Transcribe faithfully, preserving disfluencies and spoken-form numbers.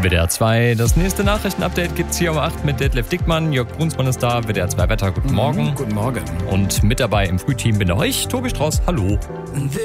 W D R zwei, das nächste Nachrichtenupdate gibt's hier um acht mit Detlef Dickmann. Jörg Brunsmann ist da, W D R zwei Wetter, guten Morgen. Mhm, guten Morgen. Und mit dabei im Frühteam bin auch ich, Tobi Strauß, hallo.